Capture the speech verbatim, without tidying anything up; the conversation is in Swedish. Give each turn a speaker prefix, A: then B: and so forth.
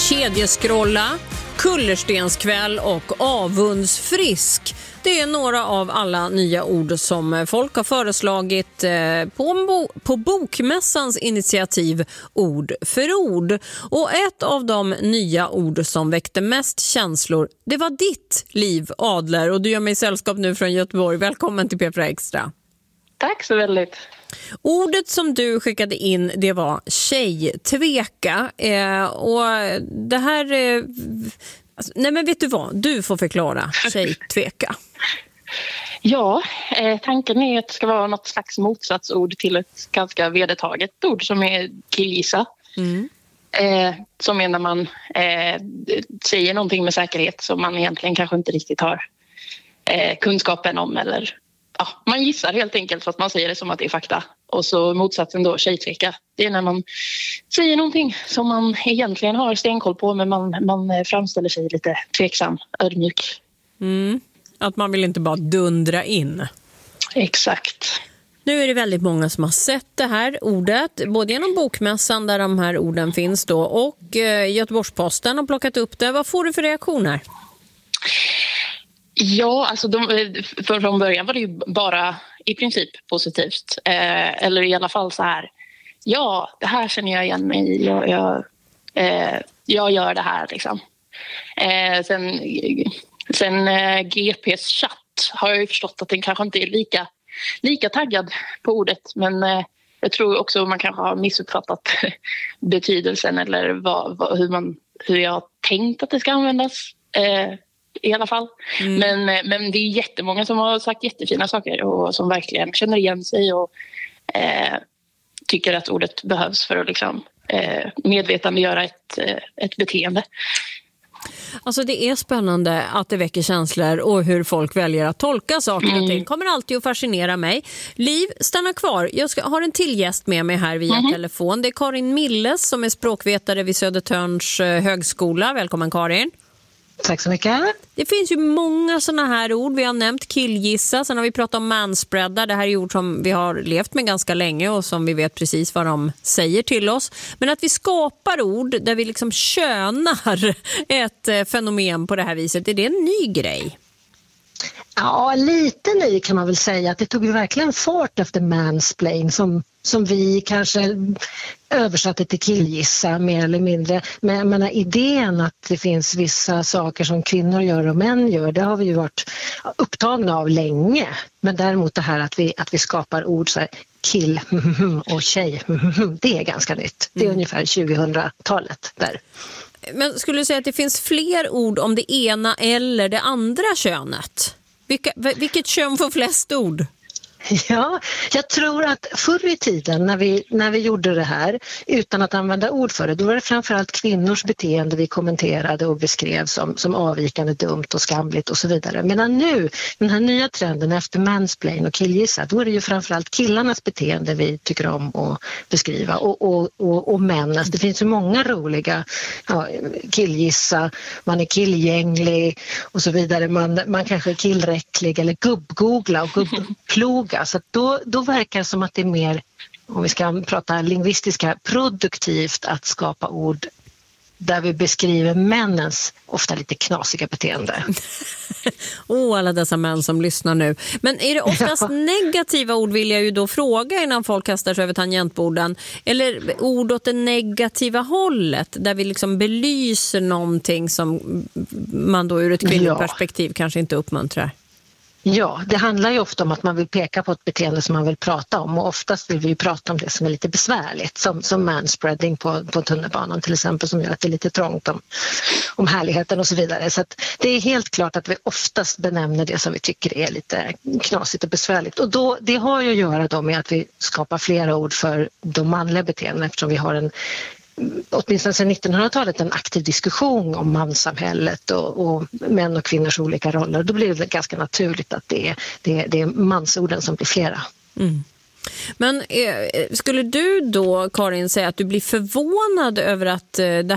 A: kedjeskrolla, kullerstenskväll och avundsfrisk. Det är några av alla nya ord som folk har föreslagit på, bo- på Bokmässans initiativ Ord för ord. Och ett av de nya ord som väckte mest känslor, det var ditt, Liv Adler. Och du gör mig sällskap nu från Göteborg. Välkommen till P fyra Extra.
B: Tack så väldigt.
A: Ordet som du skickade in, det var tjejtveka. Eh, och det här... Eh, alltså, nej men vet du vad? Du får förklara tjejtveka.
B: Ja, eh, tanken är att det ska vara något slags motsatsord till ett ganska vedertaget ord som är killgissa. Mm. Eh, som är när man eh, säger någonting med säkerhet som man egentligen kanske inte riktigt har eh, kunskapen om. Eller ja, man gissar helt enkelt för att man säger det som att det är fakta. Och så motsatsen då, tjejtveka. Det är när man säger någonting som man egentligen har stenkoll på men man, man framställer sig lite tveksam, ödmjuk.
A: Mm. Att man vill inte bara dundra in.
B: Exakt.
A: Nu är det väldigt många som har sett det här ordet, både genom Bokmässan där de här orden finns då och eh, Göteborgs-Posten har plockat upp det. Vad får du för reaktioner?
B: Ja, alltså de, för från början var det ju bara i princip positivt. Eh, eller i alla fall så här, ja, det här känner jag igen mig i. Jag, jag, eh, jag gör det här liksom. Eh, sen... Sen eh, G P:s chatt har jag ju förstått att den kanske inte är lika, lika taggad på ordet. Men eh, jag tror också man kanske har missuppfattat betydelsen eller vad, vad, hur, man, hur jag har tänkt att det ska användas eh, i alla fall. Mm. Men, eh, men det är jättemånga som har sagt jättefina saker och som verkligen känner igen sig och eh, tycker att ordet behövs för att liksom, eh, medvetandegöra ett, eh, ett beteende.
A: Alltså det är spännande att det väcker känslor och hur folk väljer att tolka saker och ting.
B: Mm.
A: Kommer alltid att fascinera mig. Liv, stanna kvar. Jag ska, har en till gäst med mig här via mm. telefon. Det är Karin Milles som är språkvetare vid Södertörns högskola. Välkommen Karin.
C: Tack så mycket.
A: Det finns ju många såna här ord. Vi har nämnt killgissa, sen har vi pratat om manspreadar. Det här är ord som vi har levt med ganska länge och som vi vet precis vad de säger till oss. Men att vi skapar ord där vi liksom könar ett fenomen på det här viset, är det en ny grej?
C: Ja, lite ny kan man väl säga. Att det tog ju verkligen fart efter mansplain som, som vi kanske översatte till killgissa mer eller mindre. Men jag menar, idén att det finns vissa saker som kvinnor gör och män gör, det har vi ju varit upptagna av länge. Men däremot det här att vi, att vi skapar ord så här, kill och tjej, det är ganska nytt. Det är mm. ungefär tjugohundratalet där.
A: Men skulle du säga att det finns fler ord om det ena eller det andra könet? Vilka, vilket kön får flest ord?
C: Ja, jag tror att förr i tiden när vi, när vi gjorde det här utan att använda ord för det, då var det framförallt kvinnors beteende vi kommenterade och beskrev som, som avvikande, dumt och skamligt och så vidare. Medan nu, den här nya trenden efter mansplain och killgissa, då är det ju framförallt killarnas beteende vi tycker om att beskriva och, och, och, och männens. Det finns ju många roliga, ja, killgissa, man är killgänglig och så vidare. Man, man kanske är killräcklig eller gubbgoogla och gubbploga. Så att då, då verkar det som att det är mer, om vi ska prata lingvistiska, produktivt att skapa ord där vi beskriver männens ofta lite knasiga beteende.
A: Åh, oh, alla dessa män som lyssnar nu. Men är det oftast ja. negativa ord, vill jag ju då fråga innan folk kastar sig över tangentborden. Eller ord åt det negativa hållet där vi liksom belyser någonting som man då ur ett kvinnoperspektiv ja. kanske inte uppmuntrar?
C: Ja, det handlar ju ofta om att man vill peka på ett beteende som man vill prata om och oftast vill vi ju prata om det som är lite besvärligt som, som manspreading på, på tunnelbanan till exempel som gör att det är lite trångt om, om härligheten och så vidare. Så att det är helt klart att vi oftast benämner det som vi tycker är lite knasigt och besvärligt och då, det har ju att göra då med att vi skapar flera ord för de manliga beteenden eftersom vi har en åtminstone sedan nittonhundratalet en aktiv diskussion om manssamhället och, och män och kvinnors olika roller. Då blir det ganska naturligt att det är, det är, det är mansorden som blir flera.
A: Mm. Men eh, skulle du då, Karin, säga att du blir förvånad över att eh, det